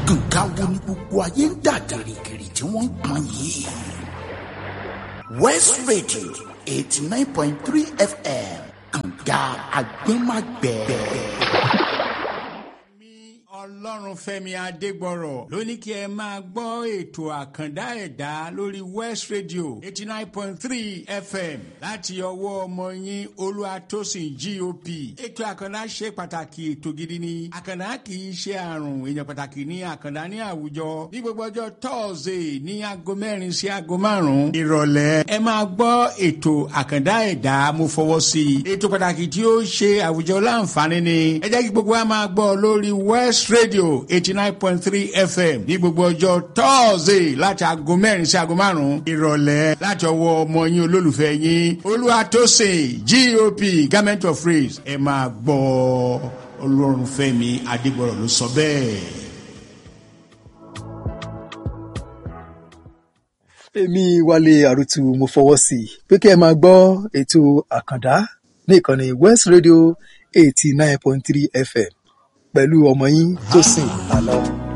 Nǹkan wo ni gbogbo ayé ń dà gìrìgìrì tí wọ́n ń pọn yìí? West Radio 89.3 FM kànga agbẹ́magbẹ́. Ọlọ́run Fẹ́mi Adégbọ̀rọ̀ ló ní kí ẹ máa gbọ́ ètò àkàndá ẹ̀dá lórí West Radio 89.3 FM láti ọwọ́ ọmọ yín Olúwatósìn GOP. Ètò àkàndá ṣe pàtàkì, ètò gidi ni. Àkàndá kì í ṣe àrùn, èèyàn pàtàkì ní àkàndá ní àwùjọ. Ní gbogbo ọjọ́ Thursday ní aago 4 sí aago 5 ìrọ̀lẹ́. Ẹ máa gbọ́ ètò àkàndá ẹ̀dá, mo fọwọ́ sí i. Ètò pàtàkì tí ó ṣe àwùjọ láǹfààní ni. Ẹ jẹ́ kí gbogbo wa máa gbọ́ lórí West Radio 89.3 FM ní gbogbo ọjọ́ Thursday láti aago 4 sí aago 5 ìrọ̀lẹ́ láti ọwọ́ ọmọ yín olólùfẹ́ yín Olúwatósìn GOP Government of Praise. Ẹ máa gbọ́ Ọlọ́run Fẹ́mi Adégbọ̀rọ̀ ló sọ bẹ́ẹ̀. Èmi Wálé Àrùtù mo fọwọ́ sí i pé kí ẹ máa gbọ́ ètò àkàndá ní ìkànnì West Radio 89.3 FM pẹ̀lú ọmọ yín Tósìn Àlọ́.